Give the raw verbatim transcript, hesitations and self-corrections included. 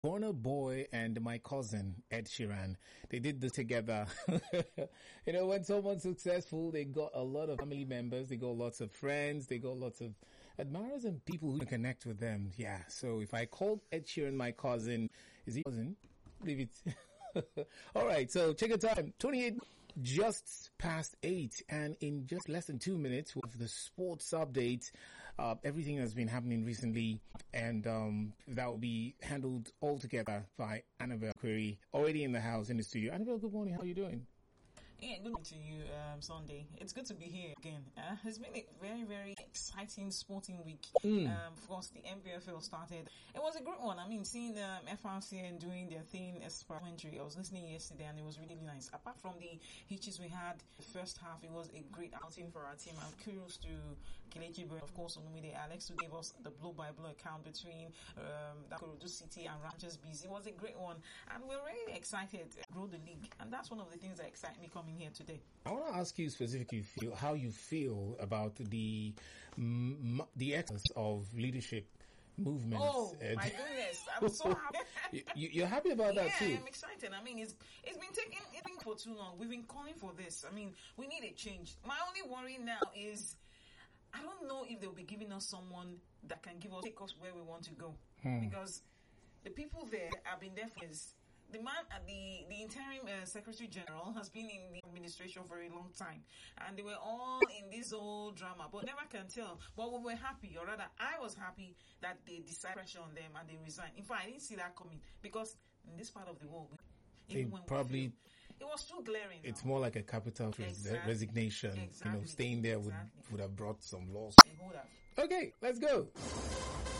Burna Boy and my cousin Ed Sheeran. They did this together. You know, when someone's successful, they got a lot of family members, they got lots of friends, they got lots of admirers and people who can connect with them. Yeah. So if I called Ed Sheeran my cousin, is he cousin? Leave it. All right. So check your time. twenty-eight just past eight, and in just less than two minutes with the sports update, uh, everything that's been happening recently, and um, that will be handled all together by Annabelle Query, already in the house, in the studio. Annabelle, good morning. How are you doing? Yeah, good morning to you, um, Sunday. It's good to be here again. Uh, it's been a very, very exciting sporting week. Mm. Um, of course, the N P F L started. It was a great one. I mean, seeing um, F R C N doing their thing as parliamentary. I was listening yesterday, and it was really nice. Apart from the hitches we had the first half, it was a great outing for our team. And kudos to Kelechi Bird, of course, Olumide Alex, who gave us the blow-by-blow account between um, Korodu City and Rangers B C. It was a great one, and we're really excited to grow the league. And that's one of the things that excite me coming here today. I want to ask you specifically feel, how you feel about the mm, the essence of leadership movements. Oh, my goodness. I'm so happy. you, you're happy about that yeah, too? Yeah, I'm excited. I mean, it's it's been taking it's been for too long. We've been calling for this. I mean, we need a change. My only worry now is I don't know if they'll be giving us someone that can give us take us where we want to go. Hmm. Because the people there have been there for years. The man at the, the interim uh, Secretary General has been in the administration for a long time. And they were all in this whole drama, but never can tell. But we were happy, or rather, I was happy that they decided pressure on them and they resigned. In fact, I didn't see that coming because in this part of the world, even when probably feel, it was too glaring. It's now. more like a capital exactly. resignation. Exactly. You know, staying there would, exactly. would have brought some loss. Hold up. Okay, let's go.